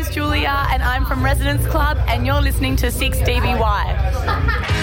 name's Julia and I'm from Residence Club and you're listening to 6DBY.